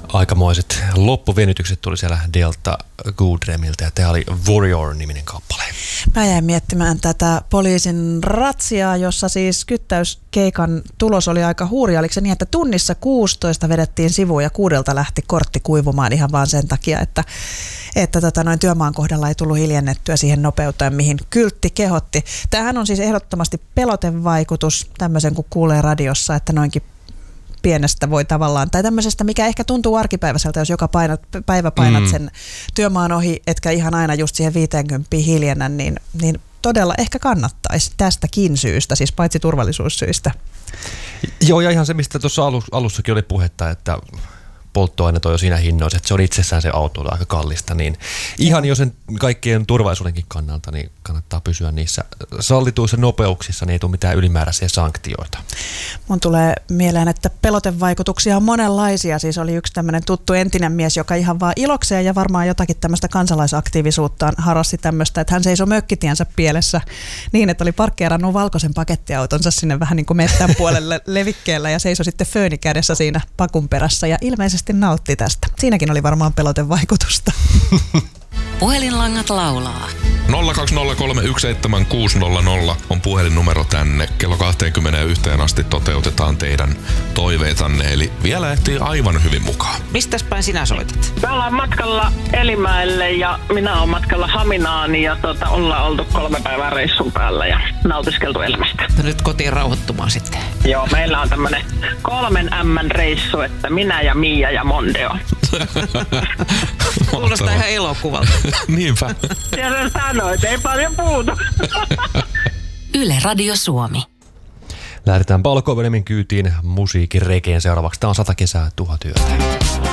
Aikamoiset loppuvenytykset tuli siellä Delta Goodremiltä ja tämä oli Warrior-niminen kappale. Mä jäin miettimään tätä poliisin ratsiaa, jossa siis kyttäyskeikan tulos oli aika hurja. Oliko se niin, että tunnissa 16 vedettiin sivuun ja 6 lähti kortti kuivumaan ihan vaan sen takia, että noin työmaan kohdalla ei tullut hiljennettyä siihen nopeuteen, mihin kyltti kehotti. Tämähän on siis ehdottomasti pelotevaikutus, tämmöisen kun kuulee radiossa, että noinkin pienestä voi tavallaan, tai tämmöisestä, mikä ehkä tuntuu arkipäiväiseltä, jos joka päivä painat sen työmaan ohi, etkä ihan aina just siihen 50 hiljennä, niin todella ehkä kannattaisi tästäkin syystä, siis paitsi turvallisuussyistä. Joo, ja ihan se, mistä tuossa alussakin oli puhetta, että polttoaineet on jo siinä hinnoissa, että se on itsessään se auto aika kallista, niin ihan jo sen kaikkien turvallisuudenkin kannalta, niin kannattaa pysyä niissä sallituissa nopeuksissa, niin ei tule mitään ylimääräisiä sanktioita. Mun tulee mieleen, että pelotevaikutuksia on monenlaisia, siis oli yksi tämmöinen tuttu entinen mies, joka ihan vaan ilokseen ja varmaan jotakin tämmöistä kansalaisaktiivisuuttaan harrasti tämmöistä, että hän seisoi mökkitiensä pielessä niin, että oli parkkeerannut valkoisen pakettiautonsa sinne vähän niin kuin metsän puolelle levikkeellä ja seisoi sitten fööni kädessä siinä pakun perässä ja ilmeisesti nautti tästä. Siinäkin oli varmaan pelotevaikutusta. Puhelinlangat laulaa. 020317600 on puhelinnumero tänne. Kello 21 asti toteutetaan teidän toiveitanne, eli vielä ehtii aivan hyvin mukaan. Mistäs päin sinä soitat? Me ollaan matkalla Elimäelle ja minä olen matkalla Haminaan ja ollaan oltu 3 päivää reissun päällä ja nautiskeltu elämästä. Nyt kotiin rauhoittumaan sitten. Joo, meillä on tämmönen 3 M-reissu, että minä ja Mia ja Mondeo. Kuulostaa ihan elokuvalta. Niinpä. Siellä sanoit, ei paljon puutu. Yle Radio Suomi. Lähdetään Paolo Koivuniemen kyytiin musiikin rekeen seuraavaksi. Tämä on 100 kesää, 1000 yötä.